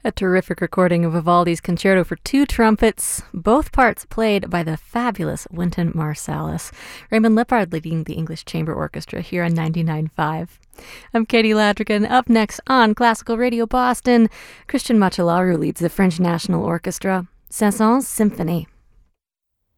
A terrific recording of Vivaldi's Concerto for Two Trumpets, both parts played by the fabulous Wynton Marsalis. Raymond Lippard leading the English Chamber Orchestra here on 99.5. I'm Katie Ladrigan. Up next on Classical Radio Boston, Christian Macellaro leads the French National Orchestra, Saint-Saëns Symphony.